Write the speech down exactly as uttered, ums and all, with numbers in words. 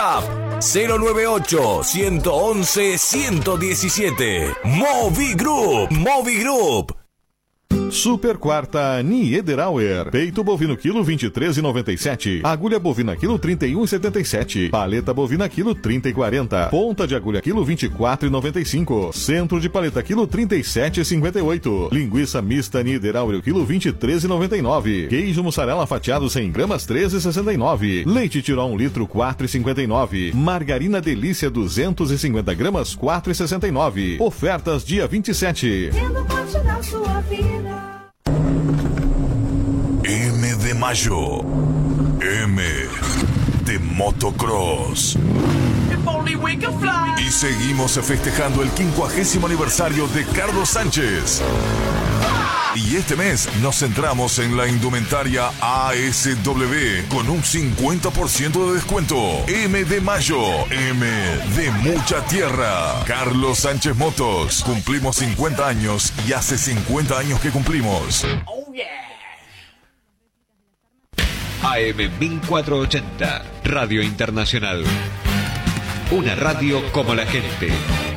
WhatsApp cero nueve ocho, uno uno uno, uno uno siete. Movi Group. Movi Group. Super Quarta Niederauer. Peito bovino quilo vinte e três reais e noventa e sete. Agulha bovina quilo trinta e um reais e setenta e sete. Paleta bovina quilo trinta e quarenta. Ponta de agulha quilo vinte e quatro reais e noventa e cinco. Centro de paleta quilo trinta e sete reais e cinquenta e oito. Linguiça mista Niederauer quilo vinte e três reais e noventa e nove. Queijo mussarela fatiado cem gramas treze reais e sessenta e nove. Leite Tirol um litro quatro reais e cinquenta e nove. Margarina Delícia duzentos e cinquenta gramas quatro reais e sessenta e nove. Ofertas dia vinte e sete. Sua vida. M de Mayo. M de Motocross. Y seguimos festejando el quincuagésimo aniversario de Carlos Sánchez. Y este mes nos centramos en la indumentaria A S W con un cincuenta por ciento de descuento. M de Mayo, M de mucha tierra. Carlos Sánchez Motos. Cumplimos cincuenta años y hace cincuenta años que cumplimos. Oh yeah. A M mil cuatrocientos ochenta, Radio Internacional. Una radio como la gente.